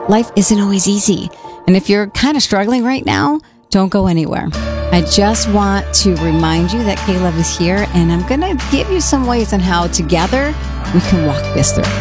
life isn't always easy. And if you're kind of struggling right now, don't go anywhere. I just want to remind you that K-Love is here, and I'm going to give you some ways on how together we can walk this through.